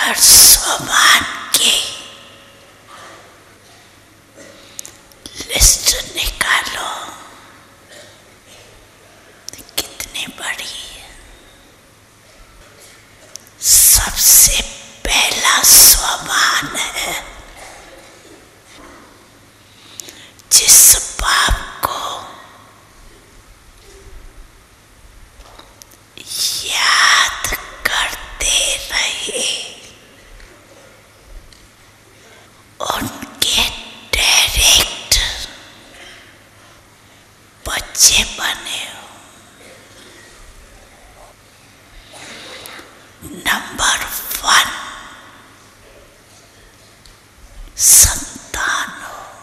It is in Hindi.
हर स्वमान की लिस्ट निकालो, कितनी बड़ी है। सबसे पहला स्वमान है जिस पाप को याद करते रहे उनके डायरेक्ट बच्चे बने